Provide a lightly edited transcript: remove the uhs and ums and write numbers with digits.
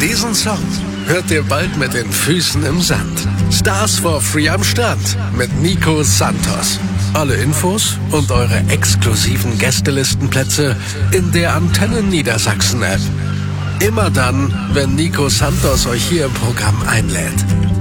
Diesen Song hört ihr bald mit den Füßen im Sand. Stars for Free am Start mit Nico Santos. Alle Infos und eure exklusiven Gästelistenplätze in der Antenne Niedersachsen App. Immer dann, wenn Nico Santos euch hier im Programm einlädt.